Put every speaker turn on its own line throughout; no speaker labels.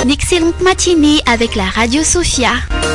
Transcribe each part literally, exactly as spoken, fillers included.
une excellente matinée avec la Radio Sophia.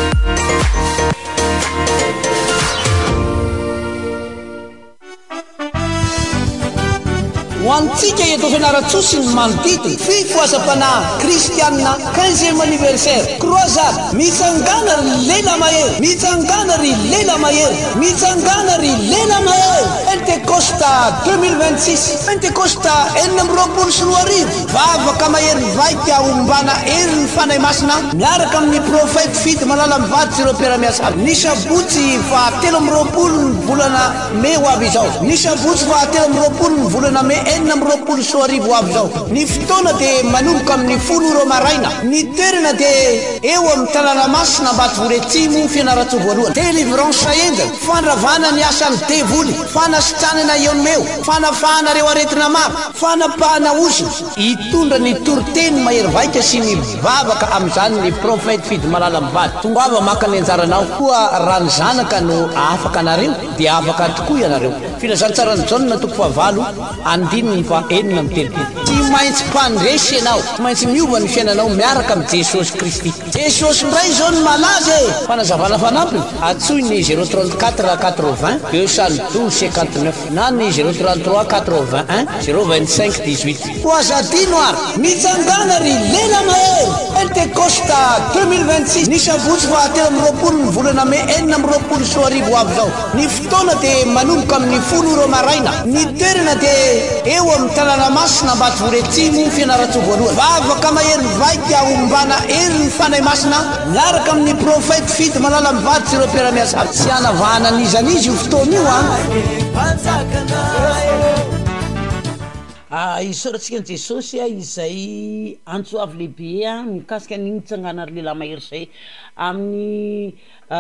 Ho antsika eto fianaratsosy ny manodidina fifohasam-panahy kristianina quinzième anniversaire croisade mitsangana ry lela mahery mitsangana ry lela mahery mitsangana ry lela mahery pentecosta deux mille vingt-six pentecosta enina amby roapolo sy roa arivo vavaka mahery vaika ombana hery ny fanahy masina miaraka amin'ny profety fidy malala mivady sy ireo mpiara-miasa ny sabotsy fahatelo amby roapolo ny volana me ho avy izao ny sabotsy fahatelo amby roapolo ny volana me enina amby roapolo sy roa arivo avy zao ny fotoana dia manomboka amin'ny folo ro maraina ny toerana dia eo amin'ny tanàna masina Ambatvoreatsimo fianarantsoa voalohany délivrance enda fandravana ny asan'ny devoly fanasitranana eomeo fanafahana reo aretina maro fanapahana osina hitondra ny toriteny mahery vaika sy ny vavaka amin'izany ny profety fidy malala mivady tonga ava maka ny anjaranao koa rany zanaka no afaka anareo dia afaka tokoa ianareo filazantsarany jaune toko fahavalo andininy fa enina amin'ny telopolo tsy maintsy mpandresy ianao tsy maintsy miova ny fiainanao miaraka amin'ny jesosy kristy jesosy ndray zao ny malaza e fanazavana fanampiny atsoy ny zéro trente-quatre quatre-vingts deux cent douze cinquante-neuf na ny zéro trente-trois quatre-vingt-un zéro vingt-cinq dix-huit poazadino ary mitsangana ry lela mahery pentecosta deux mille vingt-six ny sabotsy fahatelo amby roapolo ny volana me enina amby roapolo sy roa arivo avy zao ny fotoana dia manomboka amin'ny folo ro maraina ny toerana dia eo amin'ny tanàna masina Ambatvoreatsimo fianarantsoa voalohany vavaka mahery vaika ombana hery ny fanahy masina miaraka amin'ny profety fidy malala mivady sy ireo mpiara-miasa sy hanavahana an'izan'izy io fotoana io
a isaorantsika ny jesosy a izay antsoavy lehibe a mikasika ny mitsangana ry lehilahy mahery zay amin'ny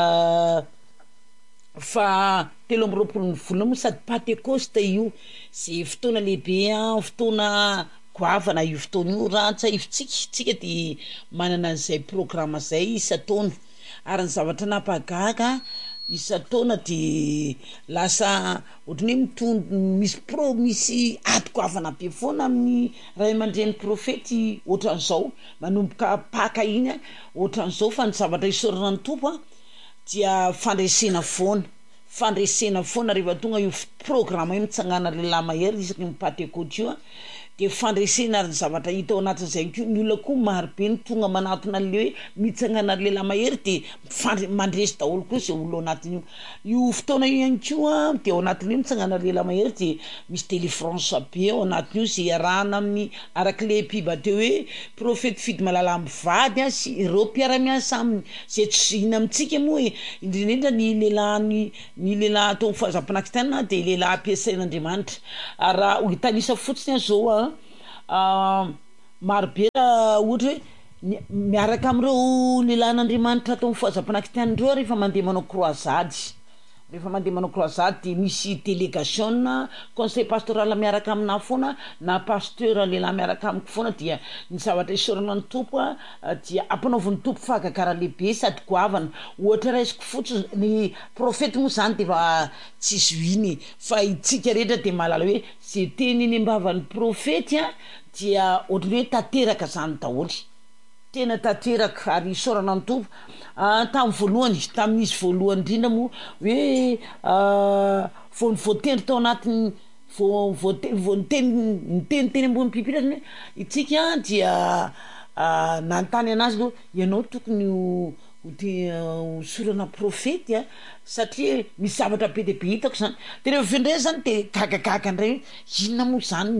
fa telo amby roapolo ny volana moa sady pentecoste io sy fotoana lehibe a fotoana goavana io fotoana io raha tsy ahivotsika tsika dia manana an'izay programme zay isa-taona ary ny zavatra napagaga isa-taona dia lasa ohatrany hoe mitondro misy pro misy adi-goavana be foana amin'ny ray aman-dreny profety ohatran'izao manomboka paka iny a ohatran'izao fa ny zavatra isorana ny tompo a dia fandresena foana fandresena foana rehefa tonga io programme io mitsangana lehilahy mahery isaky ny pentecote io a dia fandresena ary ny zavatra hita ao anatin'izay ko ny olona koa marobe ny tonga manatona an'le hoe mitsangana lehilahy mahery dia fandre mandresy daholo koa zay olo ao anatin'io io fotoana io ihany koa dia ao anatin'io mitsangana lehilahy mahery dia misy délivrance be ao anatin'io zay arahana amin'ny arak'le piba teo hoe profety fidy malala mivady a sy ireo mpiara-miasa aminy zay tsy ina amintsika moa e indrindrindra ny lehilahy ny lehilahy atao fahazam-panakitiana dia lehilahy ampiasain'Andriamanitra ary raha hitanisa fotsiny azao a marobe ohatra hoe miaraka amin'ireo lehilahin'Andriamanitra atao fahazam-panakitian'ireo rehefa mandeha manao croisade rehefa mandeha manao croisade dia misy délégation conseil pastoral miaraka amina foana na pasteur lehilahy miaraka amiko foana dia ny zavatra isorana ny tompo a dia ampanaoviny tompo fahagagara lehibe sady goavana ohatra raisiko fotsiny ny profety moa zany dia fa tsy zoiny fa itsika rehetra dia mahalala hoe zay teny iny ambavan'ny profety a dia ohatrany hoe tanteraka zany daholy tena tanteraka ary isorana ny tompo tamin'ny voalohany tamin'izy voalohany indrindra moa hoe vao voatendry tao anatin'ny voanteniteny ambony pipiratra itsika dia nanontany anazy aloha ianao tokony hosorana profety a satria misy zavatra be dia be hitako zany dia rehefa avy ndray zany dia gagagaga indray inona moa zany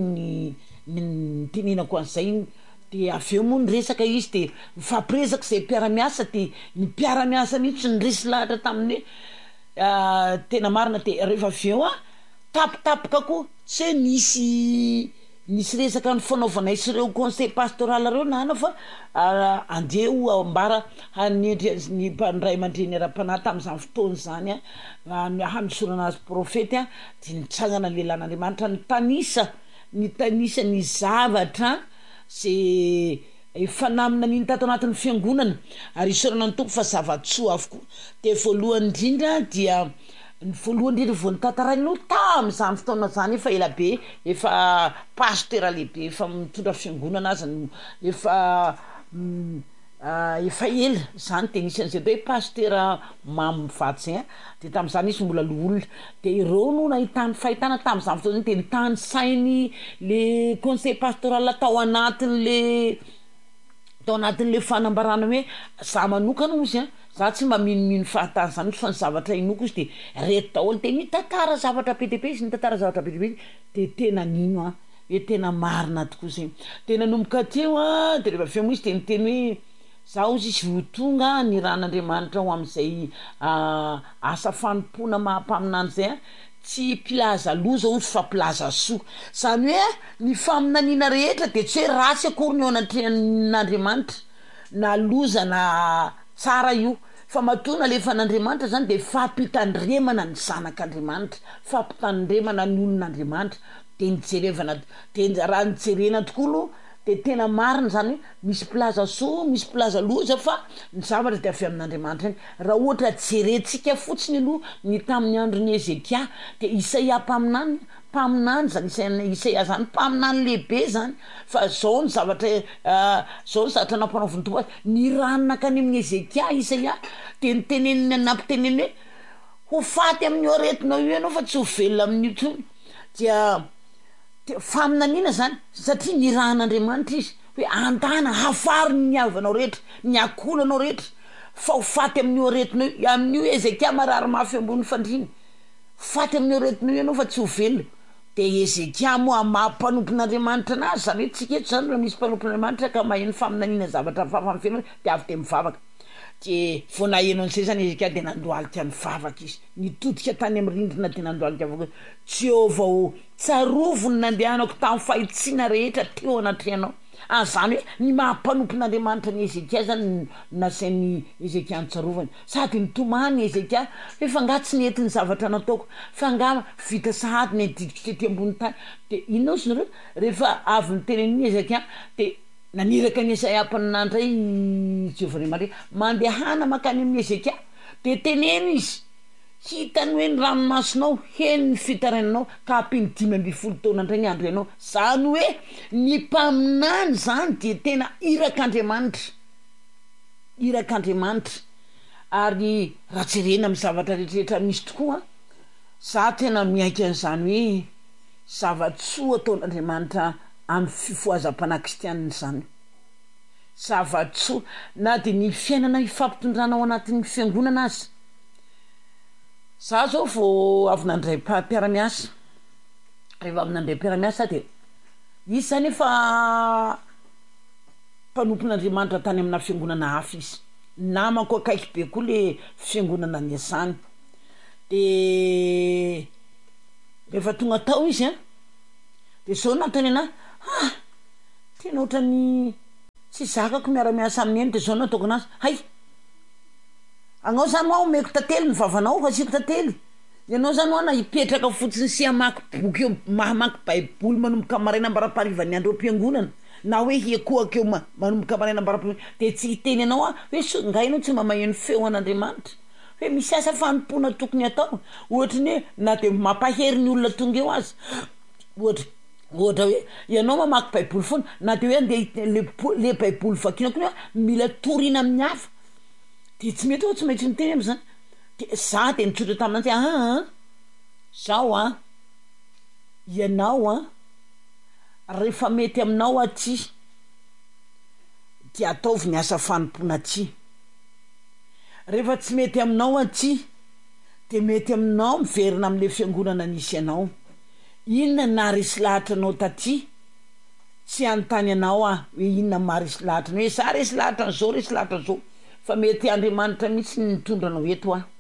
ny tenenako an'izay dia avy eo moa nyresaka izy dia mifampiresaka izay mpiara-miasa dia ny mpiara-miasa mihitsy nyresy lahatra tamin'ny hoe tena marina dia rehefa avy eo a tapitapoka koa tsy hoe nisy nisy resaka ny fanaovana isireo conseil pastoral reo na ana fa andeo ambara hanendry ny mpandray aman-dreny ara-panahy tamin'izany fotoana zany a hamisorana azy profety a dia nitsangana lehilahin'Andriamanitra ny tanisa ny tanisa ny zavatra zay efa namina niny tato anatin'ny fiangonana ary isorana ny tompo fa zavatsoa avokoa dia voalohany indrindra dia ny voalohany indrindra vao nitantarain'olo tamin'izany fotoana zany efa ela be efa pasteur lehibe efa mitondra fiangonana azy efa efa ela zany de nisan'zay de hoe pastera mamy mivatsy a de tam'izany izy mbola loolona de ireo no nahitany fahitana tam'izany fotoana zany de nitany sainy le conseil pastoral tao anatin'le tao anatin'le fanambarana hoe za manokana ozy a za tsy mba minomino fahatany zany fa ny zavatra inoko izy de reto daholo de nitantara zavatra be deabe izy nitantara zavatra be deabe izy de tena nino a hoe tena marina tokoa zegny de nanomboka teo a de rehefa aveo moa izy de niteny hoe za ozy izy vo tonga ny ran'Andriamanitra ho am'izay asa fanompona mahampaminany zay a tsy mpilaza loza ozy fa mpilaza soa zany hoe ny faminaniana rehetra de tsy hoe ratsy akory ny ao anatrehan'Andriamanitra na loza na tsara io fa matona lefa n'Andriamanitra zany de fampitandremana ny zanak'Andriamanitra fampitandremana ny olon'Andriamanitra de nijerevana de raha nijerena tokoa aloha de tena marina zany hoe misy mpilaza soa misy mpilaza loza fa ny zavatra de avy amin'Andriamanitra iny raha ohatra jerentsika fotsiny aloha ny tamin'ny andron'ny Ezekia de Isaia mpaminany mpaminany zany Isaia Isaia zany mpaminany lehibe zany fa zao ny zavatra zao ny zavatra nampanaoviny Tompo azy ny ranona kany amin'ny Ezekia Isaia de niteneniny nampiteneny hoe ho faty amin'ny aretinao io ianao fa tsy ho velona amin'io tsony dia faminaniana zany satria ny ran'Andriamanitra izy hoe andana hafary ny niavanao rehetra ny akolanao rehetra fa ho faty amin'ny aretinao io amin'io Ezekia marary mafy ambony fandriny faty amin'ny aretinao ianao fa tsy ho velona de Ezekia moa mampanompon'Andriamanitra anazy zany hoe tsika eto zany raha misy mpanompon'Andriamanitra ka maheno faminaniana zavatra fafanfelana de avy de mivavaka de vao naheno an'izay zany Ezekia de nandohalika nivavaka izy nitodika tany amin'ny rindrina de nandohalika avaka Jehovah o tsarovony nandehanako tamin'ny fahitsiana rehetra teo anatrehanao azany hoe ny mahampanompon'Andriamanitra ny Ezekia zany nasain'ny Ezekia nitsarovany sady nitomany Ezekia hoe fa nga tsy nety ny zavatra nataoko fa nga vita sahady ny adidiko tety ambony tany de inona ozy nareo rehefa avy niteneniny Ezekia de naniraka ny Isaia mpaninandray Jehovah Andriamanitra mandehana makany amin'ny Ezekia de teneny izy hitany hoe ny ranomasonao heny ny fitarainanao ka ampiny dimy amby folo taona ndray ny andro ianao zany hoe ny mpaminany zany de tena irak'Andriamanitra irak'Andriamanitra ary raha jerena amin'ny zavatra rehetrarehetra misy tokoa za tena miaika an'izany hoe zavatsoa ataon'Andriamanitra amin'ny fifohazam-panahy kristianina zany zavatsoa na de ny fiainana ifampitondrana ao anatin'ny fiangonana azy za zao vao avy nandray mpiara-miasa rehefa avy nandray mpiara-miasa de izy zany efa mpanompon'Andriamanitra tany amina fiangonana hafa izy namako akaiky be koa le fiangonana niasany de rehefa tonga tao izy a de zao nantany ana ah tena ohatrany tsy zakako miara-miasa amin'ny eny de zao nataoko anazy hay anao zany ho omeko tantely ny vavanao asiako tantely ianao zany ho na hipetraka fotsiny sy hamaky boky eo mahamaky baiboly manomboka maraina ambara-pariva ny andro am-piangonana na hoe hiakohaka eo manomboka maraina ambara-pariva de tsy hiteny anao a hoe so nga ianao tsy mba maheno feo an'Andriamanitra hoe misy asa fanompona tokony atao ohatra ny hoe na de mampahery ny olona tonga eo azy ohatra ohatra hoe ianao mamaky baiboly foana na de hoe andeha le baiboly vakiana koa mila torina amin'ny hafa de tsy mety ho tsy maintsy miteny am'zany de za de nitsotra taminanjy ah zao a ianao a rehefa mety aminao aty de ataovy ny asa fanompona aty rehefa tsy mety aminao aty de mety aminao miverina am'le fiangonana nisy anao inona narisy lahatra anao taty tsy anontany anao a hoe inona marisy lahatra hoe za resy lahatra an'zao resy lahatra an'zao fa mety Andriamanitra mihitsy nitondra anao eto a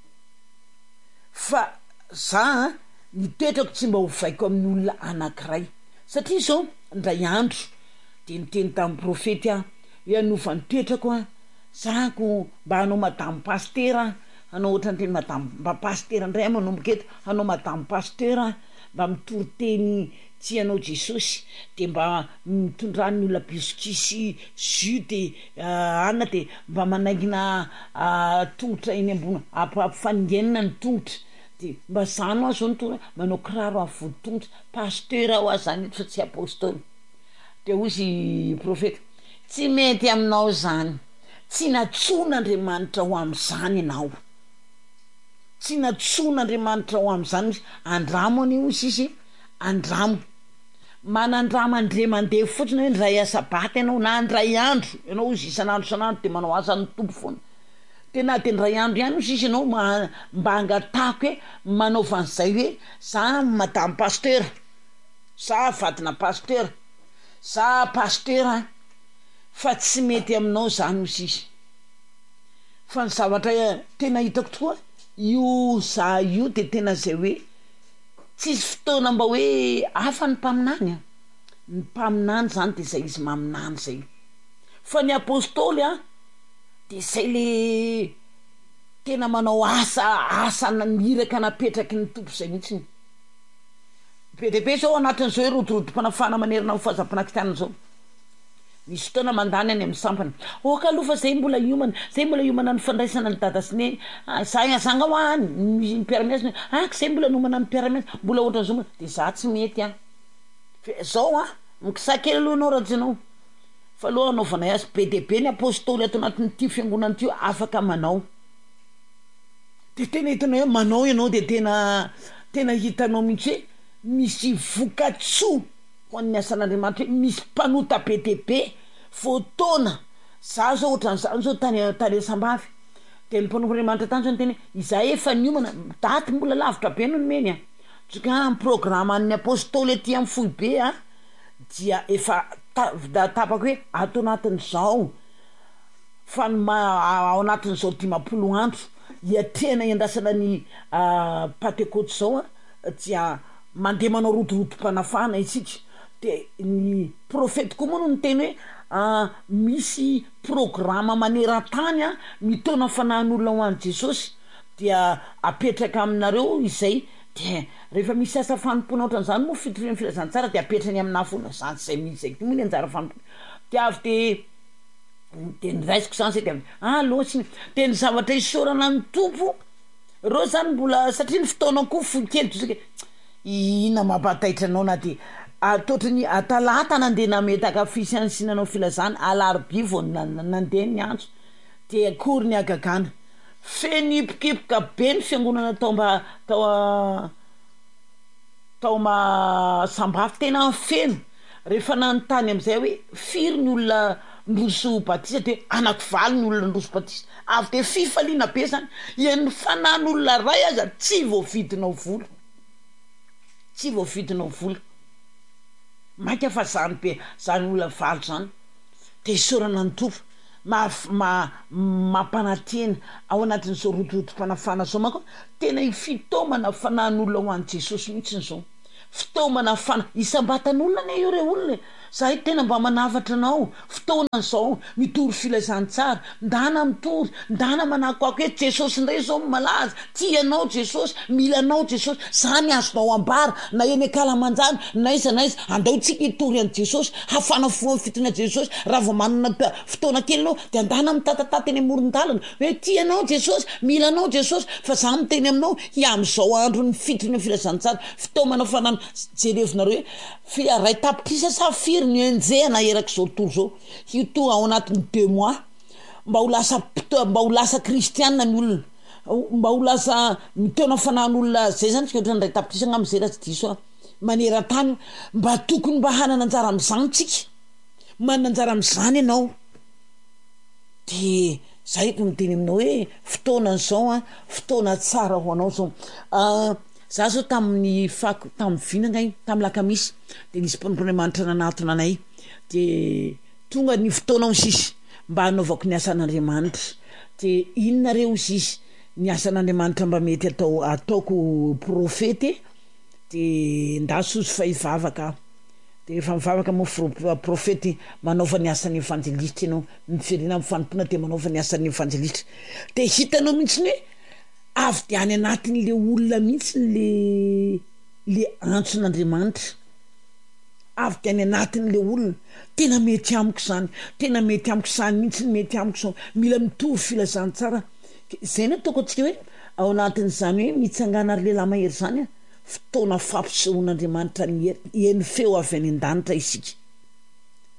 fa za nitoetrako tsy mba ho vaiko amin'ny olona anankiray satria zao ndray andro de niteny tamin'ny profety a hoe anova nitoetrako a zako mba hanao madamo pastera hanao ohatra ny teny madamo mba pastera ndray manomboka eto hanao madamo pastera mba mitory-teny tsy anao Jesosy de mba mitondrany olona bisikisy jus de anina de mba manaingina tongotra eny ambony ampifanenina ny tongotra de mba zano azy zao nytona manao kiraro amin'ny vodi-tongotra pasteur ho azy zany fa tsy apôstôly de ozy profeta tsy mety aminao zany tsy natsoan'andriamanitra ho am'izany ianao tsy natsoan'andriamanitra ho am'izany andramo an'io sisy andramo manandrama andre mandeha fotsiny hoe ndray asabaty ianao na andray andro ianao izy isan'andro san'andro de manao asan'ny tompo foana tena de ndray andro ihany sisy ianao mba angatako hoe manaovan'izay hoe za madame pasteur sa vadina pasteur sa pasteur fa tsy mety aminao zany ho sisy fa ny zavatra tena hitako tokoa io za io de tena zay hoe tsisy fotoana mba hoe afa ny mpaminany a ny mpaminany zany de zay izy maminany zay fa ny apôstôly a de zay le tena manao asa asa niraka napetraky ny tompo zay mihitsiny be de be zao anatin'izao hoe rodorotom-panafana manerina ho fahazam-panakitianina zao misy fotoana mandany any amin'ny sampany oka aloha fa zay mbola iomana zay mbola iomana ny fandraisana ny dada sy ne zagna ho any ny mpiaramiasa ak zay mbola nomana ny mpiaramiasa mbola ohatran'izao de za tsy mety a zao a mikisakely aloha anao raha tsinao fa aloha anaovanay azy be de be ny apôstôly ato anatin'ity fiangonana tyo afaka manao de tena hitanao hoe manao ianao de tena tena hitanao mihitsy hoe misy vokatsoa ho an'ny asan'andriamanitra hoe misy mpanota be de be fotoana za zao ohatran'izany zao tany tany asambavy de ny mpanompoandriamanitra tany zao ny teny iza efa niomana daty mbola lavitra be no nomeny a tsoka programme an'ny apôstôly aty amin'ny fohy be a dia efa tapako hoe ato anatin'izao fa ao anatin'izao dimapolo andro hiatrehana iandrasana ny patekôty zao a dia mandeha manao rodorotom-panafana isika de ny profety koa moa no ny teny hoe misy programme maneran-tany a mitona fanahin'olona ho an' jesosy dia apetraka aminareo izay de rehefa misy asa fanompona ohatran'izany moa fitoriny filazantsara de apetrany aminafona zany zay mihitsy zay moa ny anjara fanompona de avy de de nyraisiko zany zay de ah loatsiny de ny zavatra isorana ny tompo reo zany mbola satria ny fotoana koa fohy kely tsika ina mampataitra anao na de atotrany atalata nandeha nametaka fisiansinanao filazana alarobia vo nandeha ny andro de akory ny agagana feny ipokipoka be ny fiangonana tao mba tao tao ma sambafy tena feno rehefa nanontany am'izay hoe firy ny olona ndroso batisa de anakivaly ny olona ndroso batisa avy de fifaliana be zany iany fanan'olona ray aza tsy voavidinao vola tsy voavidinao vola maika fa zany be zany olona valo zany de isorana ny tompo ma mampanatena ao anatin'izao rodorotom-panafana zao manko tena fitaomana fanan'olona ho an' jesosy mihitsiny zao fitaomana fana isam-batan'olona ne io re olona za hy tena mba manavatra anao fotoana zao mitory filazantsara ndana mitory ndana manakoako hoe jesosy ndray zao malaza tianao jesosy milanao jesosy zany azonao ambara na eny akalamanjana naiza naiza andao tsika hitory an' jesosy hafana foany fitona jesosy raha vo manana fotoana kely anao de andana mitatatata eny amoron-dalana hoe tianao jesosy milanao jesosy fa za miteny aminao hi am'izao andro ny fitrina filazantsara fitaomana fanana jerevinareo hoe fiaray tapitrisa sa firy ny enjehana eraky zao tory zao hito ao anatin'ny deux mois mba ho lasa mba ho lasa kristianina ny olona mba ho lasa mitona fanan'olona zay zany tsika ohatran'ny ray tapitrisa agnam'izay raha tsy diso a maneran-tany mba tokony mba hanana anjara am'izany tsika manana anjara am'izany ianao de zay ko miteny aminao hoe fotoanan'izao a fotoana tsara ho anao zao za zao tamin'ny fako tamin'ny vinagna i tamin'ny lakamisy de nisy mpanompoandriamanitra nanatona anay de tonga ny fotoanao sisy mba hanaovako ny asan'andriamanitra de inonareo sisy ny asan'andriamanitra mba mety atao ataoko profety de ndasozy fa hivavaka de efa mivavaka moa profety manaova ny asan'ny evanjelistra ianao miferina amin'ny fanompona de manaova ny asan'ny evanjelistra de hitanao mihitsiny hoe avy de any anatin'le olona mihitsy le le antson'andriamanitra avy de any anatin'le olona tena mety amiko zany tena mety amiko zany mihitsy ny mety amiko zao mila mitovy filazantsara zay ny ataoko atsika hoe ao anatin'izany hoe mitsangana ary lehilahy mahery zany a fotoana fampisehoan'andriamanitra eny feo avy any an-danitra isika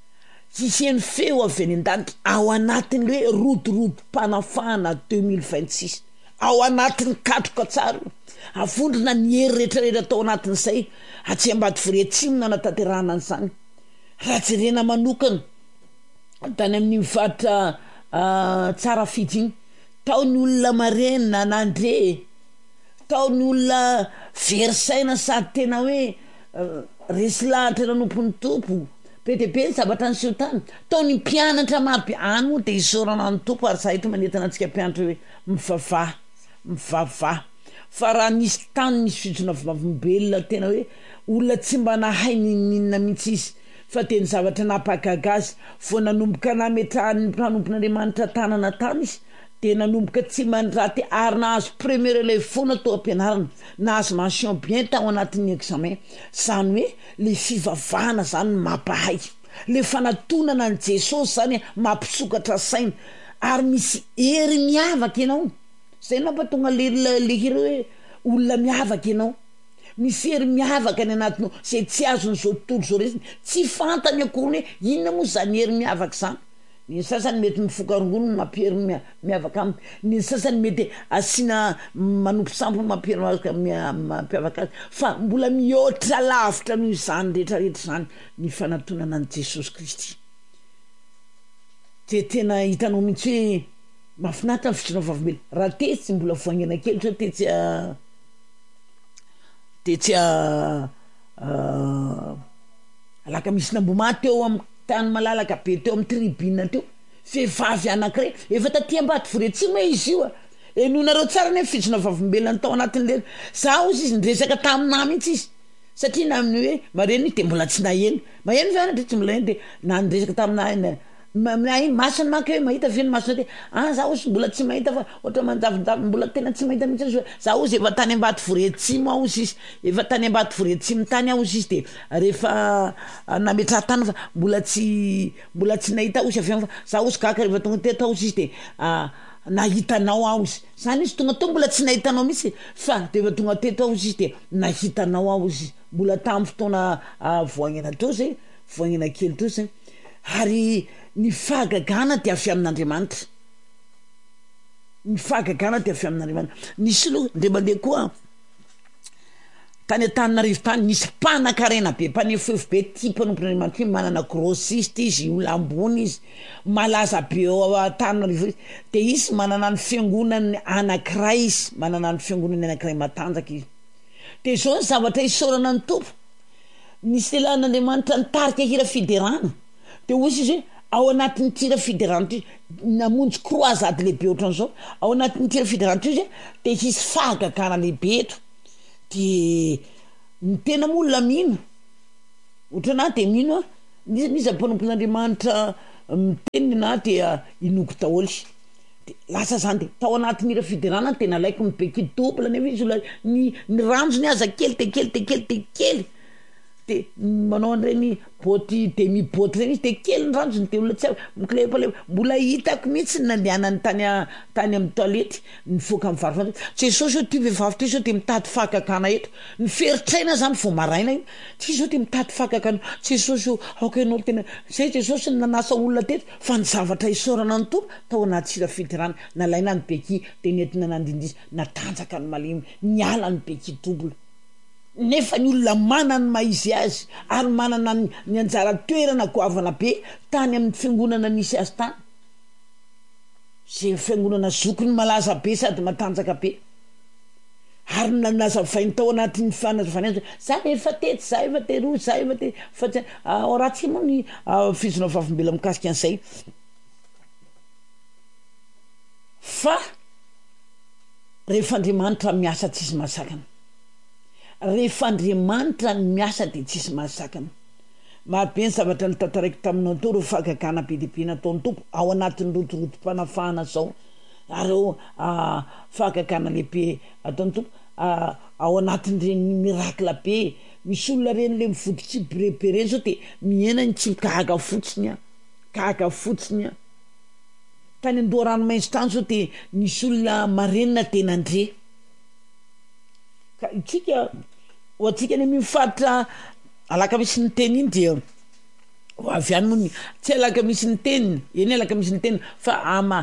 tsisy feo avy any an-danitra ao anatin'le hoe rotorotom-panafahana deux mille vingt-six ao anatin'ny katroka tsara avondrona ny hery rehetrarehetra atao anatin'izay atsy ambady voretsimona natanterahana an'izany raha jerena manokana tany amin'ny mivaritra tsara fidy iny tao ny olona marena nandre tao ny olona verisaina sady tena hoe resy lahatra nanompon'ny tompo be de be ny zavatra ny siotany tao ny mpianatra marobe any moa de isorana ny tompo ary za eto manentana antsika mpianatra hoe mivavaha mivavaha fa raha nisy tany nisy fijona vavolombelona tena hoe olona tsy mba nahay ninina mihitsy izy fa teny zavatra napakagazy vo nanomboka nametrahany mpanompon'Andriamanitra tanana tany izy de nanomboka tsy mandraha ty ary nahazo premier élève foana tao am-pianarana nahazo mention bien tao anatin'ny examen zany hoe le fivavahana zany mampahay le fanatonana ny Jesosy zany mampisokatra saina ary misy hery miavaka ianao zay mampatonga le hira hoe olona miavaka ianao misy hery miavaka ny anatinao zay tsy azon'izao tontolo zao resiny tsy fantany akory hoe inona moa zany hery miavaka zany ny sasany mety mifokarongono mampihery miavaka aminy ny sasany mety asina manompo sampo mampihery mampiavaka azy fa mbola mihoatra lavitra noho izany rehetrarehetra zany ny fanatonana any Jesosy Kristy de tena hitanao mihitsy hoe mahafinaritra ny fijona vavolombelona raha tetsy mbola voangena kely sao tetsy tetsy alaka misy nambomaty eo amin'ny tany malalaka be teo amin'ny tribune teo vehivavy anankiray efa taty ambady voretsima izy io enonareo tsara ny fijona vavolombelona ny tao anatin'le za ozy izy niresaka taminah mihitsy izy satria na amin'ny hoe mareny de mbola tsy naheno maheno ve anatra tsy mbola eny de na niresaka taminah mahay masony manko hoe mahita ve ny masona te ah za ozy mbola tsy mahita fa ohatra manjavonjavy mbola tena tsy mahita mihitsy za ozy efa tany ambady voretsima ao izy izy efa tany ambady voretsima tany ao izy izy de rehefa nametraha tany fa mbola tsy mbola tsy nahita ozy avy fa za ozy gaka rehefa tonga teto ao izy izy de nahitanao ao izy zany izy tonga tao mbola tsy nahitanao mihitsy fa de efa tonga teto ao izy izy de nahitanao ao izy mbola tamin'ny fotoana voangena teo zay voangena kely teo zay ary ny fahagagana de avy amin'Andriamanitra ny fahagagana de avy amin'Andriamanitra nisy aloha ndre mandeha koa tany Antananarivo tany nisy mpanan-karena be mpanefoefo be ty mpanompon'Andriamanitra hoe manana grossiste izy olo ambony izy malaza be eo Antananarivo izy de izy manana ny fiangonany anankiray izy manana ny fiangonany anankiray matanjaka izy de zao ny zavatra isaorana ny tompo nisy lelan'Andriamanitra nitarika hira fiderana de ozy izy hoe ao anatin'ny tira fiderante namonjy croisade lehibe ohatran'izao ao anatin'ny tira fiderante izy de hisy fahagagana lehibe eto de ny tena moa olona mino ohatrana de mino misy mpanompon'Andriamanitra miteny na de inoko daholy de lasa zany de tao anatin'ny ira fiderana tena laiko ny beky double nefa izy ola ny ny ranjony aza kely de kely de kely de kely de manao an'ireny boty demi boty reny izy de kely ny ranjony de olona tsy mikilepalepa mbola hitako mihitsy nandehanany tany tany amin'ny toilette nivoaka amin'ny varivary Jesosy io ty vehivavy ty zao de mitady fahagagana eto ny feritraina zany vao maraina io ty zao de mitady fahagagana Jesosy io aoka ianao tena zay Jesosy nanasa olona teto fa ny zavatra isaorana ny tompo tao anaty sira fidirana nalaina ny beky de nentina nandindisy natanjaka ny malemy niala ny beky double nefa ny olona manany maizy azy ary manana ny anjara toerana goavana be tany amin'ny fiangonana nisy azy tany zay fiangonana zokony malaza be sady matanjaka be ary nanaza vainy tao anatin'ny fanazavana za efa tety za efa teroa za efa te fa ratsika moa ny fijona vavolombelona mikasika an'izay fa rehefa Andriamanitra miasa tsisy mahasakana rehefa Andriamanitra ny miasa de tsisy mahasakana marobe ny zavatra ny tantaraiky taminao teo reo fahagagana be dehibe nataon'ny tompo ao anatin'ny rotorotom-panafahana zao ary eo fahagagana lehibe ataon'ny tompo ao anatin'ireny miracle be misy olona reny le mivoditsy berebe reny zao de miena ny tsy gaga fotsiny a gaga fotsiny a tany andoha ranomaitso tany zao de nisy olona marenina de nandre ka itsika ho atsika ny mifaritra alaka misy ny teny iny dia avy any mony tsy alaka misy ny teniny eny alaka misy ny teniny fa ama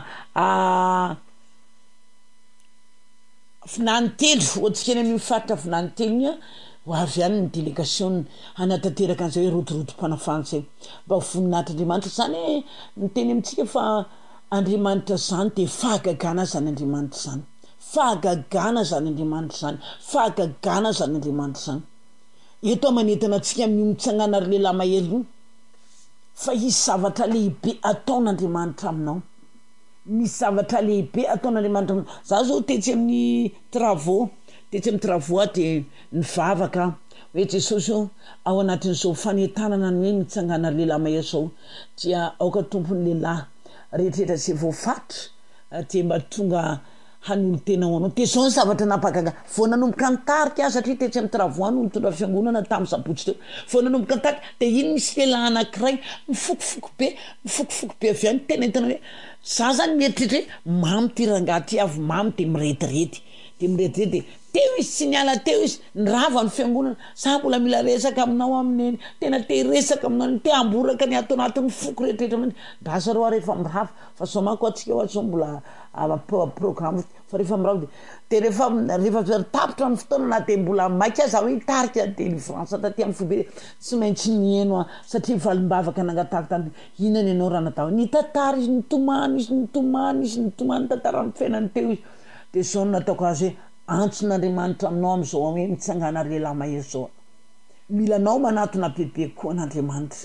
finany telo ohatsika eny amin'ny faritra finany telo iny a ho avy any ny délégation hanatanteraka an'izay hoe rotorotom-panafana zay mba voninahitryandriamanitra zany miteny amintsika fa Andriamanitra zany de fahagagana zany Andriamanitra zany fahagagana zany Andriamanitra zany fahagagana zany Andriamanitra zany eto manentana antsika amin'ny mitsangana ry lehilahy mahery io fa hisy zavatra lehibe ataon'Andriamanitra aminao misy zavatra lehibe ataon'Andriamanitra aminao za zao tetsy amin'ny travaux tetsy amin'ny travaux de nivavaka hoe Jesosy ao ao anatin'izao fanentanana ny hoe mitsangana ry lehilahy mahery zao dia aoka tompony lehilahy rehetrarehetra zay voafatotra de mba tonga hanolo tena ho anao de zao ny zavatra napagaga vao nanomboka nitarika satria tetsy amin'ny travaux no nitondra fiangonana tamin'ny sabotsy teo vao nanomboka nitarika de iny misy lehilahy anankiray mifokofoko be mifokofoko be avy any tena hitana hoe za zany mieritreritra hoe mamy ty rangahy ty avy mamy de miretirety de miretirety de teo izy tsy niala teo izy nirava ny fiangonana za mbola mila resaka aminao amin'eny tena te resaka aminao te amboraka ny ato anatin'ny foko rehetrarehetra many ndasa roa rehefa mirava fa zao manko atsika ho atsao mbola programme fa rehefa mirava de rehefa rehefa tapitra ny fotoana na de mbola maika aza hoe hitarika délivrance taty amin'ny fobe tsy maintsy nieno satria valimbavaka nangataka tany inona ianao raha natao nitatara izy nitomany izy nitomany izy nitomany tantarany fiainany teo izy de zao no nataoko azy hoe antson'Andriamanitra aminao am'izao hoe mitsangana ry lehilahy mahery zao milanao manatona bebe koa an'Andriamanitra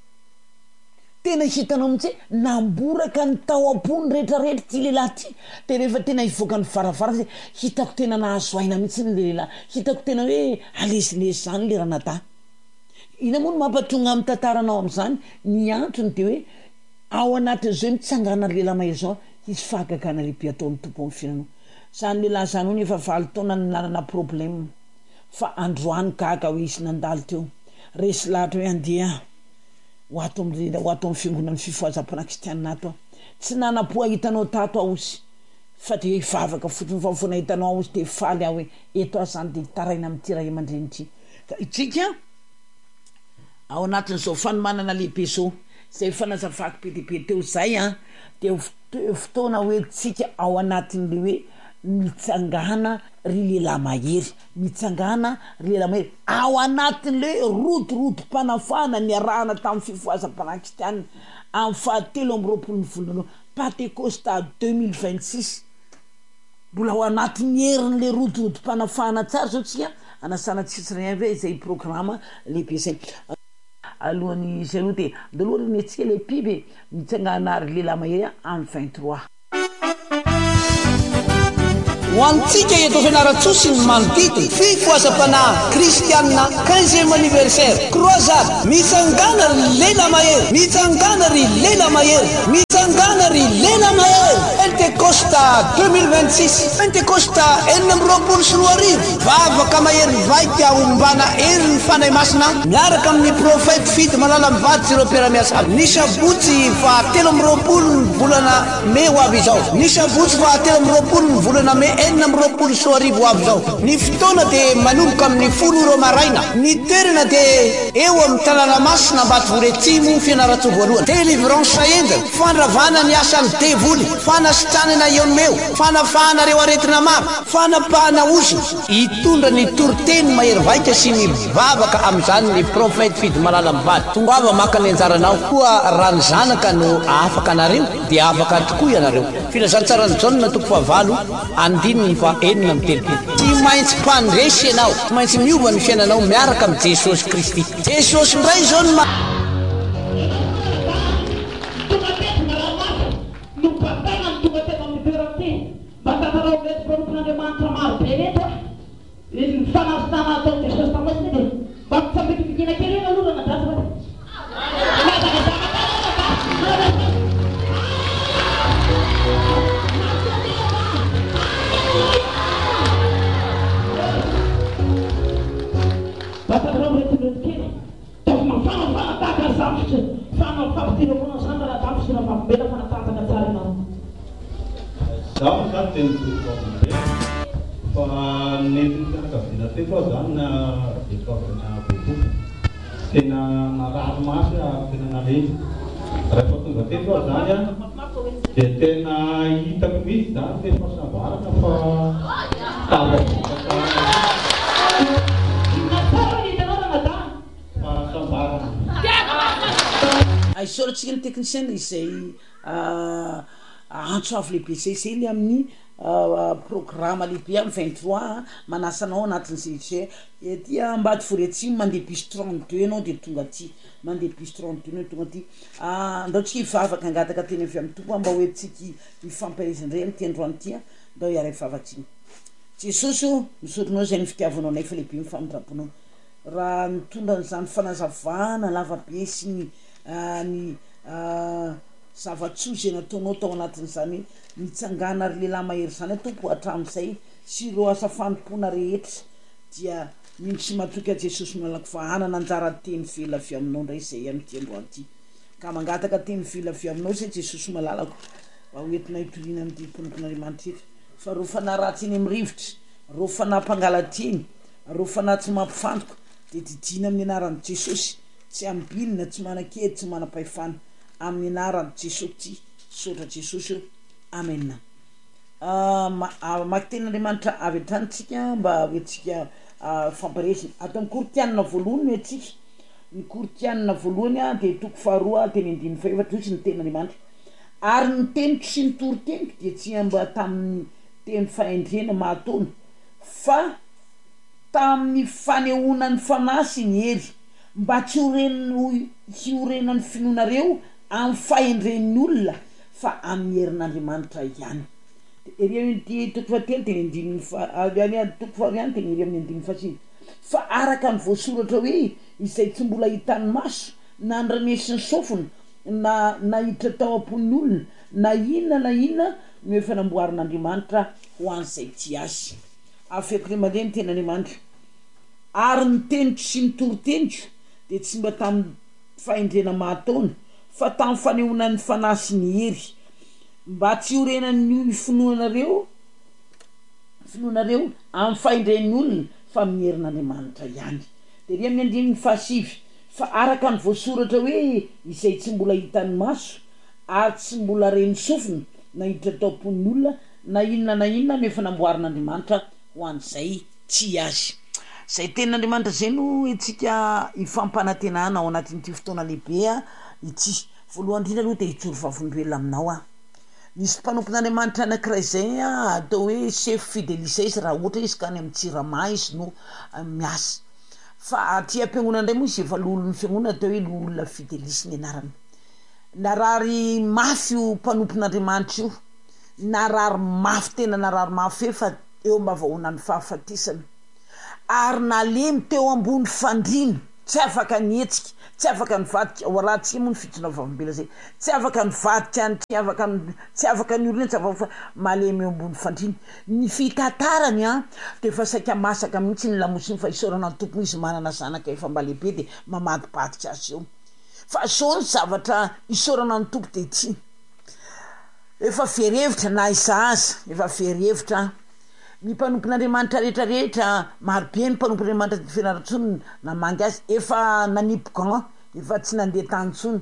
tena hitanao mitsy namboraka ny tao am-pony rehetrarehetra ty lehilahy ty de rehefa tena hivoaka ny varavara zay hitako tena nahazo aina mitsy ny lehilahy hitako tena hoe alesilesy zany le raha nata ina moa no mampatonga amin'ny tantaranao am'izany ny antony de hoe ao anatin'izao mitsangana ry lehilahy mahery zao hisy fahagagana lehibe ataon'ny tompo amin'ny fiainanao zany lehilahy zany hono efa valo taona ny nanana problème fa androany gaga hoe izy nandalo teo resy lahatra hoe andeha ho ato amin'ny ho ato amin'ny fiangonan'ny fifohazam-pona kristianina ato tsy nanapoa hitanao tato aho izy fa de vavaka fotsiny fa fona hitanao aho izy de faly aho hoe eto aho zany de taraina amin'ity raha aman-dreny ity ka itsika ao anatin'izao fanomanana lehibe zao zay fanazavako be dehibe teo zay a de fotoana hoe tsika ao anatin'le hoe mitsangana ry lehilahy mahery mitsangana ry lehilahy mahery ao anatin'le rotorotom-panafana ny arahana tamin'ny fifohazam-panahy kristianina amin'ny fahatelo amby roapolo ny volana Pentecoste deux mille vingt-six mbola ao anatin'ny herin'le rotorotom-panafana tsara zao tsika anasana tsitsy ray ave zay programme lehibe zay alohan'ny zay aloha de andaloha reny antsika le pibe mitsangana ry lehilahy mahery amin'ny vingt-trois
ho antsika eto fianaratsosy ny manodidiny fifohazam-panahy kristianina quinzième anniversaire croisade mitsangana ry lehilahy mahery mitsangana ry lehilahy mahery mitsangana ry lehilahy mahery Pentecoste deux mille vingt-six Pentecoste enina amby roapolo sy roa arivo vavaka mahery vaika ombana hery ny fanahy masina miaraka amin'ny profety fity malala mivady sy ireo mpiara-miasa aby ny sabotsy fahatelo amby roapolo ny volana me ho avy izao ny sabotsy fahatelo amby roapolo ny volana me enina amby roapolo sy roa arivo ho avy izao ny fotoana de manomboka amin'ny folo ro maraina ny toerana de eo amin'ny tanàna masina Ambatondry Atsimo Fianaratsoa voalohany délivrance enja fandravana ny asan'ny devoly fanasitranana eomeo fanafahanareo aretina maro fanapahana ozy hitondra ny toriteny mahery vaika sy ny vavaka amin'izany ny profety fidy malala mivady tonga ava maka ny anjaranao koa rany zanaka no afaka anareo de afaka tokoa ianareo filazantsara ny jaune toko fahavalo andininy fa enina amin'ny telopolo tsy maintsy mpandresy ianao tsy maintsy miova ny fiainanao miaraka amin'ny Jesosy Kristy Jesosy ndray zao ny ma
Zaho zany teny tokobe fa nentin'ny fianakaviana teo koa zany na dekavana boboko tena narary masy a tena naleny rehefa tonga teto a zany a dia tena hitako mihitsy zany tena fahasambarana fa fahasambarana
aisoratsika ny technicien izay antso avy lehibe zay zay le amin'ny programme lehibe amy vingt-trois manasanao anatin'izay zay etya ambady foretsy mandeha bus trente-deux anao de tonga aty mandeha bus trente-deux anao tonga aty ndaotsika hivavaka angataka teny avy amin'ny tompo mba hoentsika hifampaizindray amty androany tya ndao hiara hivavatsiny jesosy misoronao zay ny fitiavanao nay fa lehibe mifamidraponao raha mitondra n'izany fanazavana lavabe sy ny ny zavatsozy nataonao tao anatin'izany mitsangana ary lehilahy mahery zany atompo hatram'izay sy ireo asa fanompona rehetra dia mino sy matoky a jesosy malako fa anana anjara teny vela avy aminao ndray zay amty androany ty ka mangataka teny vela avy aminao zay jesosy malalako mba hoentina hitoriana amty mponopon'andriamanitra eto fa ro fanahy ratsy eny amin'ny rivotra ro fanahy mpangalateny ro fanahy tsy mampifantoko de didina amin'ny anaran'i jesosy tsy ambilina tsy manan-kedy tsy manam-pahefana amin'ny anaran'i jesosy ty sotra jesosy eo amena maky ten'andriamanitra avy atranytsika mba hoentsika fampiresina atao ny kortianina voalohany no atsika ny kortianina voalohany a de toko faharoa teny andiny faefatra ozy ny ten'andriamanitra ary ny teniko sy ny toroteniko de tsy mba tamin'ny teny fahendrena mahatony fa tamin'ny fanehoana ny fanahy sy ny hery mba tsy horeny hiorenany finoanareo amin'ny fahendren'ny olona fa amin'ny herin'andriamanitra ihany ry toko fahatelo teny andininy toko faharoa ihany teny ry amin'ny andininy fasiny fa araka ny voasoratra hoe izay tsy mbola hitan'ny maso na andramesiny sofina na nahiditra tao am-pon'ny olona na inona na inona no efa namboarin'andriamanitra ho an'izay ty azy afeko le mandeha ny ten'andriamanitra ary ny teniko sy ny toroteniko de tsy mba tamin'ny fahendrena mahataona fa tamin'ny fanehoana ny fanahy sy ny hery mba tsy horenany finoanareo finoanareo amin'ny fahendren'ny olona fa amin'ny herin'andriamanitra ihany de ry amin'ny andininy fahasivy fa araka ny voasoratra hoe izay tsy mbola hitan'ny maso ary tsy mbola reny sofina na hiditra tao am-pon'ny olona na inona na inona no efa namboarin'andriamanitra ho an'izay tsy azy zay tenin'andriamanitra zay no etsika hifampanantenana ao anatin'ity fotoana lehibe a ity voalohany indrindra aloha de hitsoro vavolombelona aminao a misy mpanompon'andriamanitra anakiray zay a atao hoe chef fidelisa izy raha ohatra izy ka any amin'ny tsirama izy no miasa fa aty am-piangonana indray moa izy efa lolon'ny fiangonana atao hoe lolona fidelisy ny anarany narary mafy io mpanompon'andriamanitra io narary mafy tena narary mafy e fa eo mba vahoanany fahafatisana ary nalemy teo ambony fandrina tsy afaka nyetsika tsy afaka ny vadika ho rahantsika moa ny fitsona vavombela zay tsy afaka ny vadika any tsy afaka tsy afaka ny olona tsy afaka fa malemy eo ambony fandrina ny fitantarany a de efa saika masaka mihitsy ny lamosiny fa isorana ny tompony izy manana zanaka efa mba lehibe de mamadibadika azy eo fa so ny zavatra isorana ny tompo de ty efa ferevitra na isa aza efa ferevitra ny mpanompon'andriamanitra rehetrarehetra marobe ny mpanompon'andriamanitra fianaratsony namangy azy efa nanipogan efa tsy nandeha tanyntsony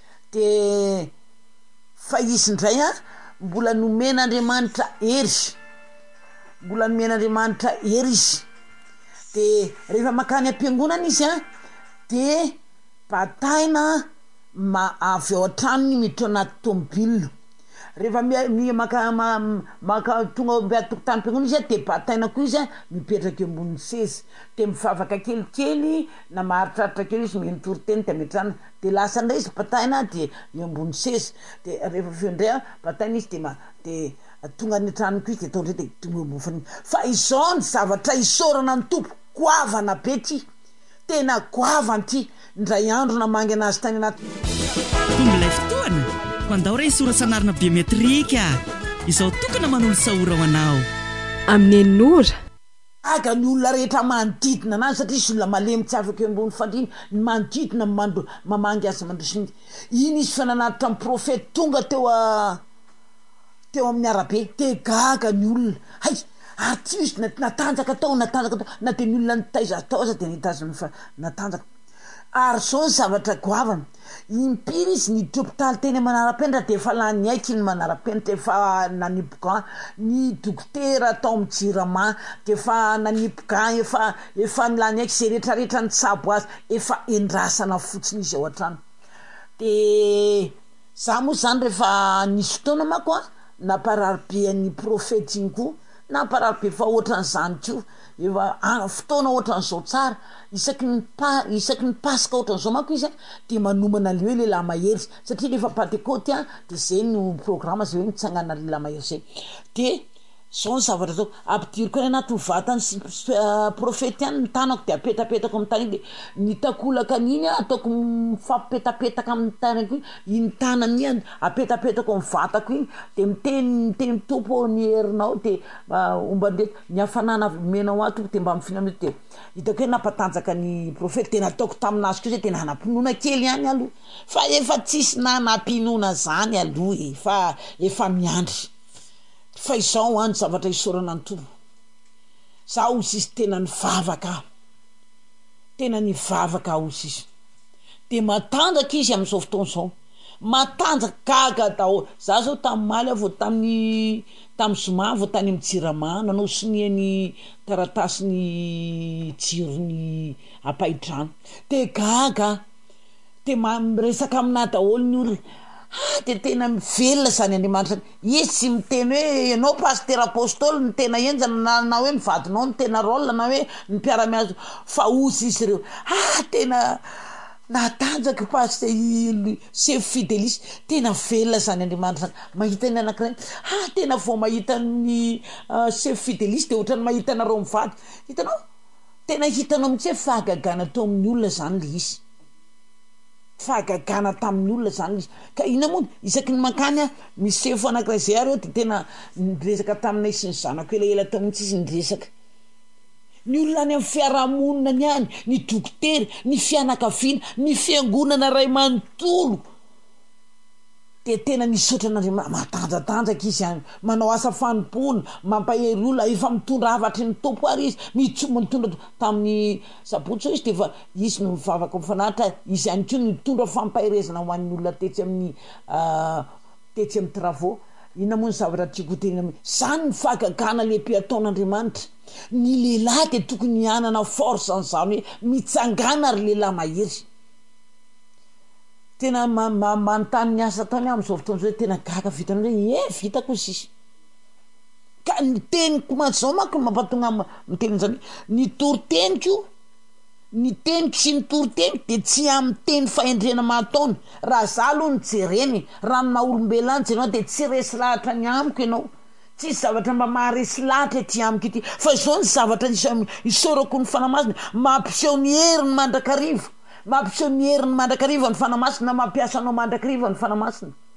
de fa izy ndray a mbola nomen'andriamanitra hery mbola nomen'andriamanitra hery izy de rehefa makany am-piangonana izy a de bataina ma avy ao an-tranony miditra anaty tomobile rehefa mi maka maka tonga mbe atokotany piangonana izy a de bataina koa izy a mipetraka ambony seza de mivavaka kelikely na maharitraritra kely izy menitoriteny de ametrana de lasa ndray izy bataina de eo ambony seza de rehefa feo ndray a bataina izy de ma de tonga ny tranoko izy de atao ndray de tonga ambony faniny fa izao ny zavatra isorana ny tompo goavana be ty tena goavany ty ndray andro namangy anazy tany anaty
tonga ilay fotoana ho andao ray sora sanarina biometrika izao tokana manolo sahora ho anao
amin'ny enora
aga ny olona rehetra manodidina anazy satria izy olona malemy tsy afaka eo ambony fandrina ny manodidina mando mamangy azy mandrosiny iny izy fananatitra amin'ny profety tonga teo a teo amin'ny arabe te gaga ny olona hay aty izy natanjaka tao natanjaka tao na de ny olona nitaiza tao aza de nitazany fa natanjaka ary zao ny zavatra goavana impiry izy ny hopitaly teny manara-penitra de efa lany aiky ny manara-penitra efa nanipoka ny dokotera atao mijirama de efa nanipoka efa efa nilany aiky zay rehetrarehetra ny tsabo azy efa endrasana fotsiny izy ao an-trano de za moa zany rehefa nisy fotoana mako a nampararybe an'ny profety iny koa nampararybe fa ohatran'izany ko efa fotoana ohatran'izao tsara isaky ny pa isaky ny pasika ohatran'izao mako izy a de manomana le hoe lehilahy mahery satria rehefa pentecote a de zay no programme zay hoe mitsangana lehilahy mahery zay de zao ny zavatra zao ampidiriko any anaty vatany sy profety any ny tanako de apetapetako amin'ny tany iny de ny takolaka an'iny a ataoko mifampipetapetaka amin'ny tany ko iny tanany iny apetapetako amin'ny vatako iny de miteny miteny tompo ny herinao de ombandreto ny hafanana menao ato de mba mifina mety de hitako hoe nampatanjaka ny profety tena ataoko taminazy ko zay tena hanampinoana kely ihany aloha fa efa tsisy na nampinoana zany aloha e fa efa miandry fa izao any zavatra isorana ny toro za ozy izy tena ny vavaka tena ny vavaka ozy izy de matanjaka izy amin'izao fotoana izao matanjaka gaga daholo za zao tamin'ny maly avo tamin'ny tamin'ny zoma vo tany amin'ny jirama nanao siniany taratasy ny jirony apaidrano de gaga de miresaka amina daholo ny olona ah de tena mivelona zany Andriamanitra izy tsy miteny hoe ianao paster apôstôly ny tena enjana na hoe mivadinao ny tena rôle na hoe ny mpiara-miazo fa ozy izy ireo ah tena natanjaka paster chef fideliste tena velona zany Andriamanitra mahita ny anankiray ah tena vao mahita ny chef fideliste de ohatrany mahita anareo mivady hitanao tena hitanao mihitsy hoe fahagagana tao amin'ny olona zany le izy fahagagana tamin'ny olona zany izy ka ina moa isaky ny mankany a misefo anankiray zay areo de tena niresaka taminay sy ny zanako elaela tao mihitsy izy niresaka ny olona any amin'ny fiarahamonina ny any ny dokotera ny fianakaviana ny fiangonana ray manontolo de tena nisaotra an'Andriamanitra matanjatanjaka izy any manao asa fanompoana mampahery olona efa mitondra havatry ny tompo ary izy mitsomo mitondra tamin'ny sabotsy izy de efa izy no mivavaka mifanaritra izy any ko mitondra fampaherezana ho an'ny olona tetsy amin'ny tetsy amin'ny travaux ina moa ny zavatra tiako tena zany ny fahagagana lehibe ataon'Andriamanitra ny lehilahy de tokony hanana force an'izany hoe mitsangana ary lehilahy mahery tena manontany ny asa ataony amin'izao fotoana zao tena gaga vitanao hoe e vitako izy ka ny teniko mazao manko mampatonga miteny zany ny toroteniko ny teniko sy ny toroteniko de tsy amin'ny teny fahendrena mataony raha za aloha ny jereny raha mina olombelona any jerena de tsy resy lahatra ny amiko ianao tsy zavatra mba maharesy lahatra ty amiko ity fa izao ny zavatra isorako ny fanamasina mampiseho ny hery ny mandrakarivo mampiseho ny hery ny mandrakariva ny fanamasina mampiasa anao mandrakariva ny fanamasina